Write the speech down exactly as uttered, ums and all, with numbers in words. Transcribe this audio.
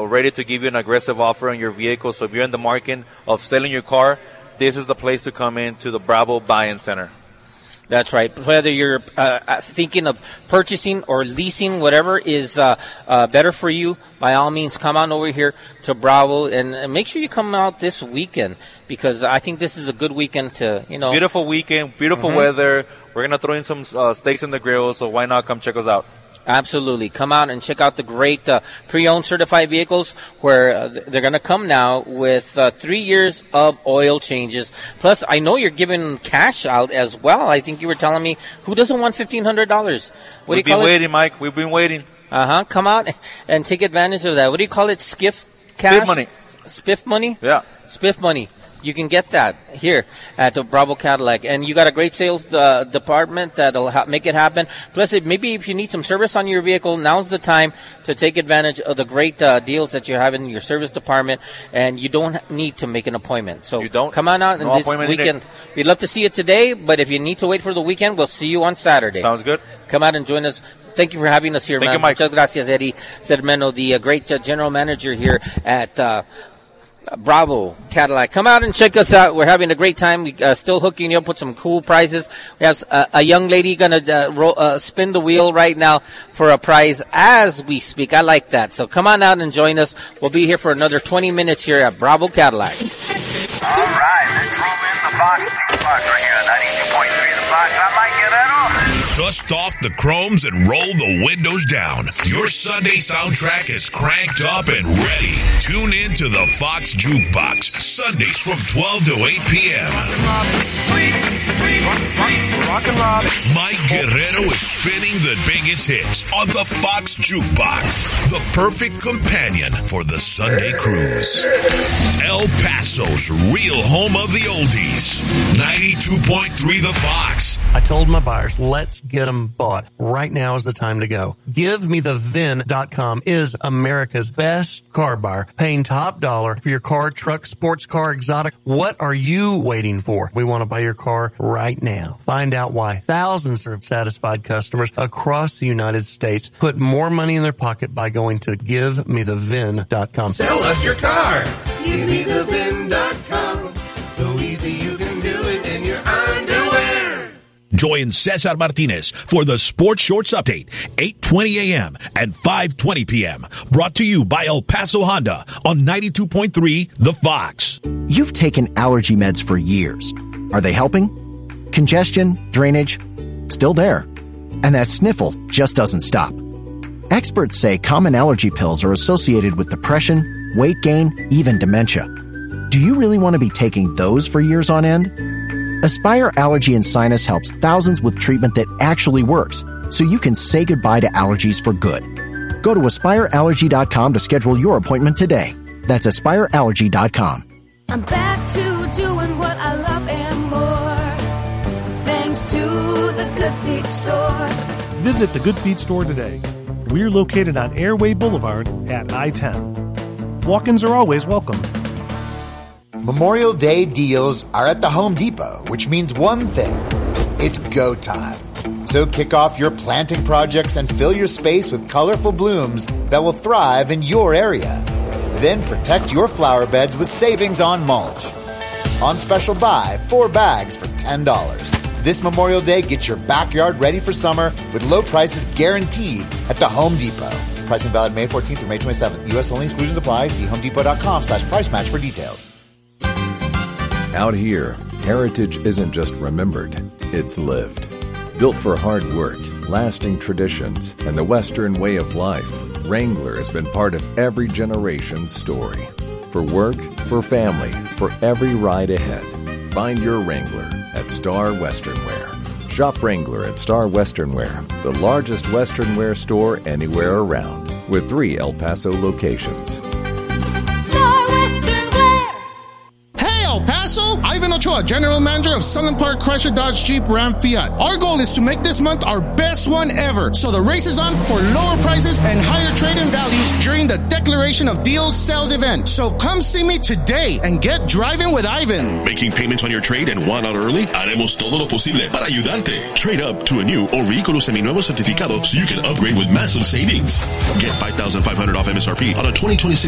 ready to give you an aggressive offer on your vehicle. So if you're in the market of selling your car, this is the place to come into the Bravo Buy-In Center. That's right. Whether you're uh, thinking of purchasing or leasing, whatever is uh, uh, better for you, by all means, come on over here to Bravo and, and make sure you come out this weekend, because I think this is a good weekend to, you know. Beautiful weekend, beautiful mm-hmm. weather. We're going to throw in some uh, steaks in the grill, so why not come check us out? Absolutely. Come out and check out the great uh, pre-owned certified vehicles, where uh, they're going to come now with uh, three years of oil changes. Plus, I know you're giving cash out as well. I think you were telling me, who doesn't want fifteen hundred dollars? What We've do you call been it? waiting, Mike. We've been waiting. Uh-huh. Come out and take advantage of that. What do you call it? Skiff cash? Spiff money. Spiff money? Yeah. Spiff money. You can get that here at the Bravo Cadillac. And you got a great sales uh, department that'll ha- make it happen. Plus, it, maybe if you need some service on your vehicle, now's the time to take advantage of the great uh, deals that you have in your service department. And you don't need to make an appointment. So you don't? Come on out no and this weekend. We'd love to see you today, but if you need to wait for the weekend, we'll see you on Saturday. Sounds good. Come out and join us. Thank you for having us here, Thank man. you, Mike. Muchas gracias, Eddie Cermeno, the uh, great uh, general manager here at uh, Bravo Cadillac. Come out and check us out. We're having a great time. We uh, still hooking you up with some cool prizes. We have uh, a young lady going to uh, ro- uh, spin the wheel right now for a prize as we speak. I like that. So come on out and join us. We'll be here for another twenty minutes here at Bravo Cadillac. All right, let's roll in the Fox Jukebox right here on ninety-two point three The Fox. I'm Mike Guerrero. Dust off the chromes and roll the windows down. Your Sunday soundtrack is cranked up and ready. Tune in to the Fox Jukebox, Sundays from twelve to eight p.m. Mike Guerrero is spinning the biggest hits on the Fox Jukebox, the perfect companion for the Sunday cruise. El Paso's real home of the oldies, ninety-two point three The Fox. I told my buyers, let's get them bought. Right now is the time to go. Give Me The V I N dot com is America's best car buyer, paying top dollar for your car, truck, sports car, exotic. What are you waiting for? We want to buy your car right now. Find out why thousands of satisfied customers across the United States put more money in their pocket by going to Give Me The V I N dot com. Sell us your car. Give Me The V I N dot com. So easy you can do it in your underwear. Join Cesar Martinez for the Sports Shorts Update, eight twenty a.m. and five twenty p.m. Brought to you by El Paso Honda on ninety-two point three The Fox. You've taken allergy meds for years. Are they helping? Congestion, drainage, still there. And that sniffle just doesn't stop. Experts say common allergy pills are associated with depression, weight gain, even dementia. Do you really want to be taking those for years on end? Aspire Allergy and Sinus helps thousands with treatment that actually works, so you can say goodbye to allergies for good. Go to aspire allergy dot com to schedule your appointment today. That's aspire allergy dot com. I'm back to doing what I love and more, thanks to the Good Feet Store. Visit the Good Feet Store today. We're located on Airway Boulevard at I ten. Walk-ins are always welcome. Memorial Day deals are at the Home Depot, which means one thing. It's go time. So kick off your planting projects and fill your space with colorful blooms that will thrive in your area. Then protect your flower beds with savings on mulch. On special buy, four bags for ten dollars. This Memorial Day, get your backyard ready for summer with low prices guaranteed at the Home Depot. Pricing valid May fourteenth through May twenty-seventh. U S only, exclusions apply. See homedepot.com slash price match for details. Out here, heritage isn't just remembered, it's lived. Built for hard work, lasting traditions, and the Western way of life, Wrangler has been part of every generation's story. For work, for family, for every ride ahead. Find your Wrangler at Star Western Wear. Shop Wrangler at Star Western Wear, the largest Western wear store anywhere around, with three El Paso locations. El Paso, Ivan Ochoa, General Manager of Sunland Park Chrysler Dodge Jeep Ram Fiat. Our goal is to make this month our best one ever. So the race is on for lower prices and higher trade-in values during the Declaration of Deals sales event. So come see me today and get driving with Ivan. Making payments on your trade and want out early? Haremos todo lo posible para ayudarte. Trade up to a new or vehículo seminuevo certificado so you can upgrade with massive savings. Get five thousand five hundred dollars off M S R P on a twenty twenty-six